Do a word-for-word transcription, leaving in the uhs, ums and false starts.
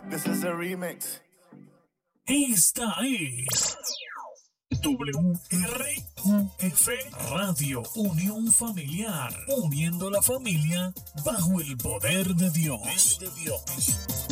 This is a remix. Esta es W R U F Radio Unión Familiar, uniendo la familia bajo el poder de Dios. De Dios.